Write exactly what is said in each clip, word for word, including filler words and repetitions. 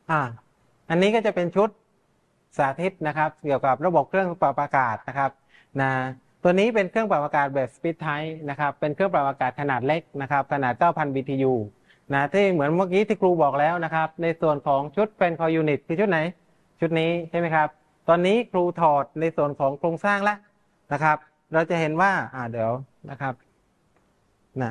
อ่าอันนี้ก็จะเป็นชุดสาธิตนะครับเกี่ยวกับระบบเครื่องปรับอากาศนะครับนะตัวนี้เป็นเครื่องปรับอากาศแบบ Speed Type นะครับเป็นเครื่องปรับอากาศขนาดเล็กนะครับขนาด เก้าพัน บี ที ยู นะที่เหมือนเมื่อกี้ที่ครูบอกแล้วนะครับในส่วนของชุด Fan Coil Unit คือชุดไหนชุดนี้ใช่ไหมครับตอนนี้ครูถอดในส่วนของโครงสร้างแล้วนะครับเราจะเห็นว่าอ่าเดี๋ยวนะครับนะ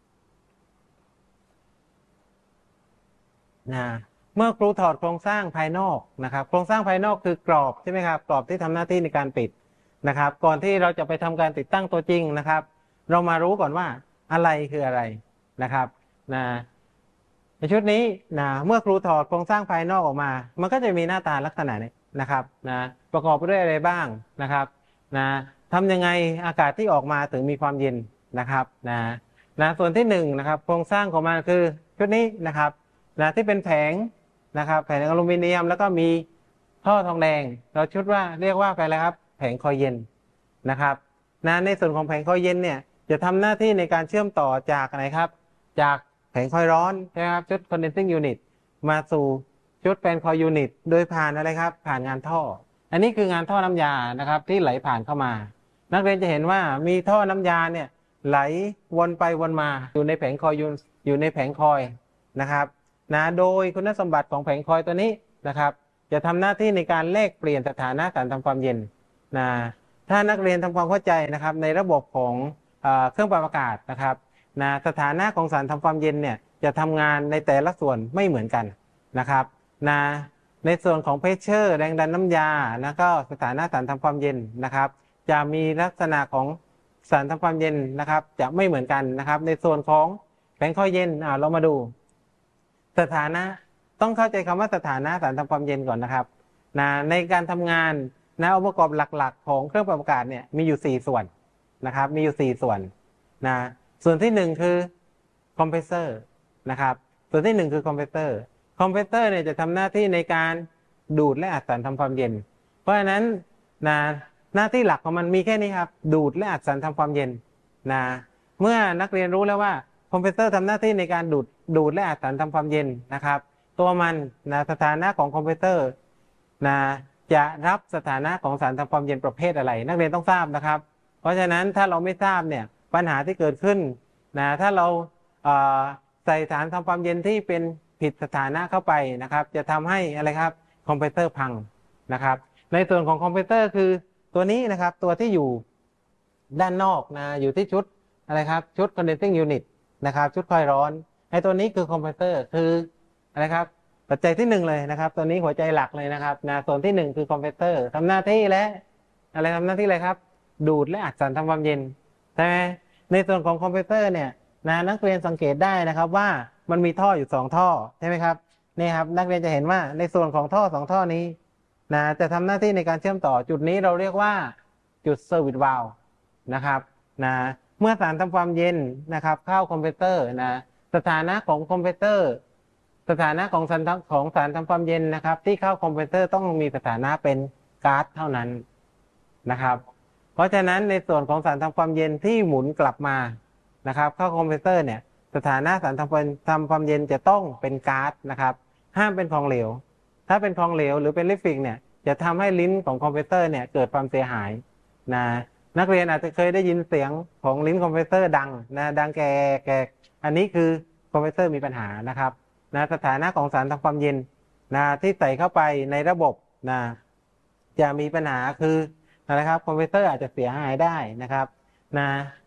นะเมื่อครูถอดโครงสร้างภายนอกนะครับโครงสร้างภายนอกคือกรอบใช่ไหมครับกรอบที่ทำหน้าที่ในการปิดนะครับก่อนที่เราจะไปทำการติดตั้งตัวจริงนะครับเรามารู้ก่อนว่าอะไรคืออะไรนะครับนะในชุดนี้นะเมื่อครูถอดโครงสร้างภายนอกออกมามันก็จะมีหน้าตาลักษณะนี้นะครับนะประกอบไปด้วยอะไรบ้างนะครับนะทำยังไงอากาศที่ออกมาถึงมีความเย็นนะครับนะนะส่วนที่หนึ่งนะครับโครงสร้างของมันคือชุดนี้นะครับนะที่เป็นแผงนะครับแผงอลูมิเนียมแล้วก็มีท่อทองแดงเราชุดว่าเรียกว่าไปแล้วครับแผงคอยเย็นนะครับนะในส่วนของแผงคอยเย็นเนี่ยจะทำหน้าที่ในการเชื่อมต่อจากอะไรครับจากแผงคอยร้อนใช่ไหมครับชุด condensing unit มาสู่ชุดแฟนคอยยูนิตโดยผ่านอะไรครับผ่านงานท่ออันนี้คืองานท่อน้ำยานะครับที่ไหลผ่านเข้ามานักเรียนจะเห็นว่ามีท่อน้ำยาเนี่ยไหลวนไปวนมาอยู่ในแผงคอยอยู่ในแผงคอยนะครับนะโดยคุณสมบัติของแผงคอยตัวนี้นะครับจะทำหน้าที่ในการแลกเปลี่ยนสถานะการทำความเย็นนะถ้านักเรียนทำความเข้าใจนะครับในระบบของเครื่องปรับอากาศนะครับนะสถานะของสารทำความเย็นเนี่ยจะทำงานในแต่ละส่วนไม่เหมือนกันนะครับนะในส่วนของเพชเชอร์แรงดันน้ำยาแล้วก็สถานะสารทำความเย็นนะครับจะมีลักษณะของสารทำความเย็นนะครับจะไม่เหมือนกันนะครับในส่วนของแผงคอยเย็นอ่าเรามาดูสถานะต้องเข้าใจคำว่าสถานะสารทำความเย็นก่อนนะครับนะในการทำงานนะองค์ประกอบหลักๆของเครื่องปรับอากาศเนี่ยมีอยู่สี่ส่วนนะครับมีอยู่สี่ส่วนนะส่วนที่หนึ่งคือคอมเพรสเซอร์นะครับส่วนที่หนึ่งคือคอมเพรสเซอร์คอมเพรสเซอร์เนี่ยจะทำหน้าที่ในการดูดและอัดสารทำความเย็นเพราะฉะนั้นนะหน้าที่หลักของมันมีแค่นี้ครับดูดและอัดสารทำความเย็นนะเมื่อนักเรียนรู้แล้วว่าคอมเพรสเซอร์ทำหน้าที่ในการดูดดูดและอัดสารทำความเย็นนะครับตัวมันนะสถานะของคอมเพรสเซอร์นะจะรับสถานะของสารทำความเย็นประเภทอะไรนักเรียนต้องทราบนะครับเพราะฉะนั้นถ้าเราไม่ทราบเนี่ยปัญหาที่เกิดขึ้นนะถ้าเราใส่สารทำความเย็นที่เป็นผิดสถานะเข้าไปนะครับจะทำให้อะไรครับคอมเพรสเซอร์พังนะครับในส่วนของคอมเพรสเซอร์คือตัวนี้นะครับตัวที่อยู่ด้านนอกนะอยู่ที่ชุดอะไรครับชุด condensing unit นะครับชุดคอยร้อนไอ้ตัวนี้คือคอมเพรสเซอร์คืออะไรครับปัจจัยที่หนึ่งเลยนะครับตัวนี้หัวใจหลักเลยนะครับนะส่วนที่หนึ่งคือคอมเพรสเซอร์ทำหน้าที่และอะไรทำหน้าที่อะไรครับดูดและอัดสารทำความเย็นใช่ไหมในส่วนของคอมเพรสเซอร์เนี่ยนะนักเรียนสังเกตได้นะครับว่ามันมีท่ออยู่สองท่อใช่ไหมครับนี่ครับนักเรียนจะเห็นว่าในส่วนของท่อสองท่อนี้นะจะทำหน้าที่ในการเชื่อมต่อจุดนี้เราเรียกว่าจุดเซอร์วิสวาลวนะครับนะเมื่อสารทำความเย็นนะครับเข้าคอมเพรสเซอร์นะสถานะของคอมเพรสเซอร์สถานะของสารของสารทำความเย็นนะครับที่เข้าคอมเพรสเซอร์ต้องมีสถานะเป็นก๊าซเท่านั้นนะครับเพราะฉะนั้นในส่วนของสารทำความเย็นที่หมุนกลับมานะครับเข้าคอมเพรสเซอร์เนี่ยสถานะสารทำความทำความเย็นจะต้องเป็นก๊าซนะครับห้ามเป็นของเหลวถ้าเป็นของเหลวหรือเป็นลิควิดเนี่ยจะทำให้ลิ้นของคอมเพรสเซอร์เนี่ยเกิดความเสียหายนะนักเรียนอาจจะเคยได้ยินเสียงของลิ้นคอมเพรสเซอร์ดังนะดังแกแกอันนี้คือคอมเพรสเซอร์มีปัญหานะครับนะสถานะของสารทำความเย็นนะที่ใส่เข้าไปในระบบนะจะมีปัญหาคือนะครับคอมเพรสเซอร์อาจจะเสียหายได้นะครับนะ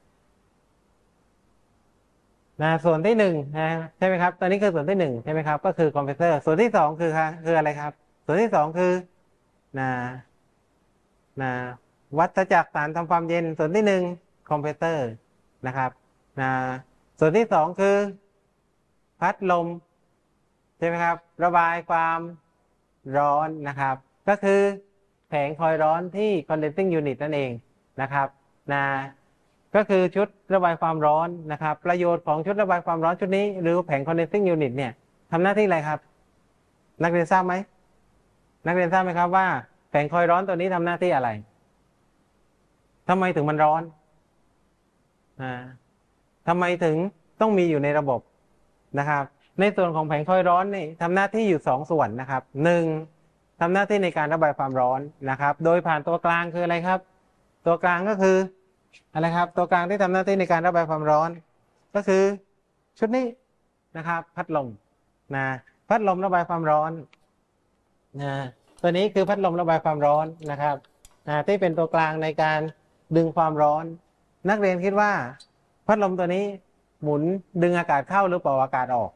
นะส่วนที่หนึ่งนะใช่ไหมครับตอนนี้คือส่วนที่หนึ่งใช่ไหมครับก็คือคอมเพรสเซอร์ส่วนที่สองคือคืออะไรครับส่วนที่สองคือนะนะวัฏจักรสารทำความเย็นส่วนที่หนึ่งคอมเพรสเซอร์นะครับนะส่วนที่สองคือพัดลมใช่ไหมครับระบายความร้อนนะครับก็คือแผงคอยร้อนที่ condensing unit นั่นเองนะครับนะก็คือชุดระบายความร้อนนะครับประโยชน์ของชุดระบายความร้อนชุดนี้หรือแผง condensing unit เนี่ยทำหน้าที่อะไรครับนักเรียนทราบไหมนักเรียนทราบไหมครับว่าแผงคอยร้อนตัวนี้ทำหน้าที่อะไรทำไมถึงมันร้อนอ่าทำไมถึงต้องมีอยู่ในระบบนะครับในส่วนของแผงคอยล์ร้อนนี่ทำหน้าที่อยู่สองส่วนนะครับหนึ่งทำหน้าที่ในการระบายความร้อนนะครับโดยผ่านตัวกลางคืออะไรครับตัวกลางก็คืออะไรครับตัวกลางที่ทำหน้าที่ในการระบายความร้อนก็คือชุดนี้นะครับพัดลมนะพัดลมระบายความร้อนนะตัวนี้คือพัดลมระบายความร้อนนะครับนะที่เป็นตัวกลางในการดึงความร้อนนักเรียนคิดว่าพัดลมตัวนี้หมุนดึงอากาศเข้าหรือเป่าอากาศออก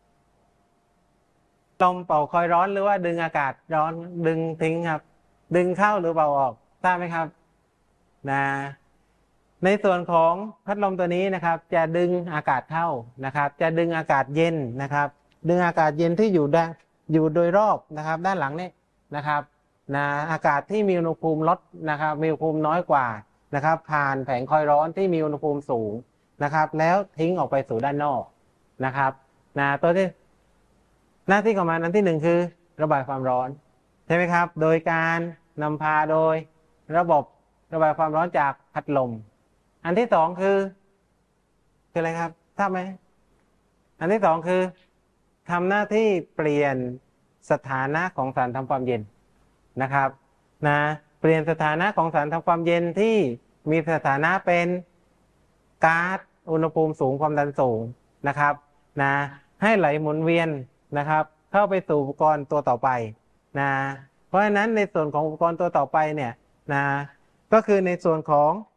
ลมเป่าคอยร้อนหรือว่าดึงอากาศร้อนดึงทิ้งครับดึงเข้าหรือเป่าออกทราบไหมครับนะในส่วนของพัดลมตัวนี้นะครับจะดึงอากาศเข้านะครับจะดึงอากาศเย็นนะครับดึงอากาศเย็นที่อยู่ด้านอยู่โดยรอบนะครับด้านหลังนี่นะครับนะอากาศที่มีอุณหภูมิลดนะครับมีอุณหภูมิน้อยกว่านะครับผ่านแผงคอยร้อนที่มีอุณหภูมิสูงนะครับแล้วทิ้งออกไปสู่ด้านนอกนะครับนะตัวที่หน้าที่ของมันอันที่หนึ่งคือระบายความร้อนใช่ไหมครับโดยการนำพาโดยระบบระบายความร้อนจากพัดลมอันที่สองคือคืออะไรครับทราบไหมอันที่สองคือทำหน้าที่เปลี่ยนสถานะของสารทำความเย็นนะครับนะเปลี่ยนสถานะของสารทำความเย็นที่มีสถานะเป็นก๊าซอุณหภูมิสูงความดันสูงนะครับนะให้ไหลหมุนเวียนนะครับเข้าไปสู่อุปกรณ์ตัวต่อไปนะเพราะฉะนั้นในส่วนของอุปกรณ์ตัวต่อไปเนี่ยนะก็คือในส่วนของ